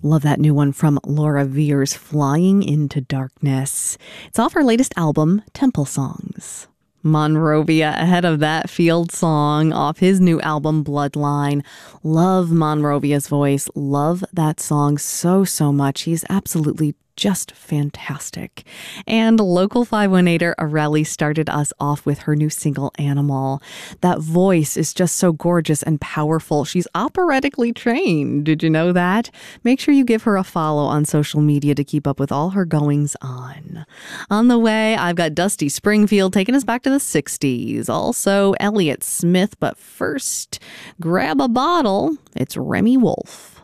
Love that new one from Laura Veirs, Flying into Darkness. It's off her latest album, Temple Songs. Monrovia ahead of that, Field Song off his new album, Bloodline. Love Monrovia's voice. Love that song so much. He's absolutely just fantastic. And local 518er Areli started us off with her new single, Animal. That voice is just so gorgeous and powerful. She's operatically trained. Did you know that? Make sure you give her a follow on social media to keep up with all her goings on. On the way, I've got Dusty Springfield taking us back to the 60s. Also, Elliott Smith. But first, grab a bottle. It's Remy Wolf.